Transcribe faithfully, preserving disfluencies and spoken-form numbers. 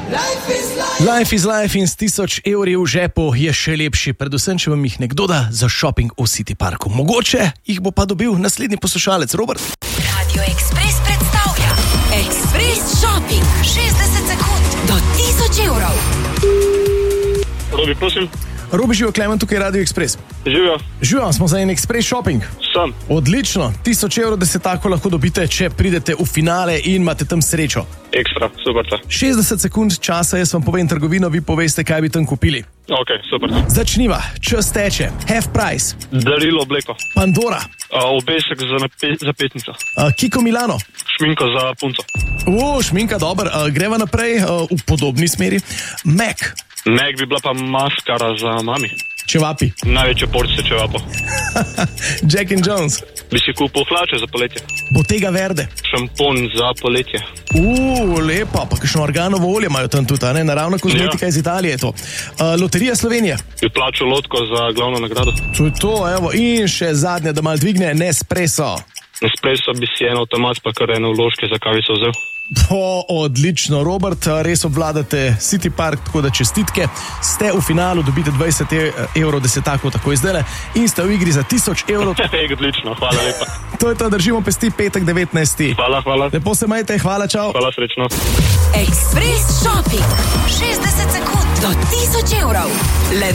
Life is life in s tisoč evri v žepu je še lepši, predvsem, če vam jih nekdo da za shopping v City Parku. Mogoče jih bo pa dobil naslednji poslušalec, Robert. Radio Express predstavlja Express Shopping. šestdeset sekund do tisoč evrov. Robi, prosim. Robi, živo, Klemen, tukaj Radio Express. Živijo. Živo, smo za en Express Shopping. Sem. Odlično, tisoč evrov, da se tako lahko dobite, če pridete v finale in imate tam srečo. Ekstra, super. šestdeset sekund časa, jaz vam povem trgovino, vi poveste, kaj bi tam kupili. Ok, super. Začniva, čas teče, Half Price, Darilo obleko. Pandora, Uh, obesek za, nape- za petnico. uh, Kiko Milano. Šminko za punco. O, šminka, dober, uh, greva naprej uh, v podobni smeri. Mac, Meg bi bila pa maskara za mami. čevapi. Največje porcije čevapo. Jack and Jones, Bi si kupil hlače za poletje. Bottega Verde. Šampon za poletje. Uuu, lepa, pa kakšno organovo olje imajo tam tudi, a ne? Naravna kozmetika Ja. iz Italije je to. Uh, Loterija Slovenije. Bi plačal lotko za glavno nagrado. To je to, evo. In še zadnje, da mal dvigne, Nespresso. Espresso bi si en avtomat pa kar ene vložke za kavico vzel. Po, odlično, Robert, res obvladate City Park, tako da čestitke. Ste v finalu, dobite dvajset evrov, da se tako tako izdele in ste v igri za tisoč evrov. Odlično, hvala lepa. To je to, držimo pesti, petek devetnajsti. Hvala, hvala. Lepo se majte, hvala, čau. Hvala, srečno. Express Shopping. šestdeset sekund do tisoč evrov. Le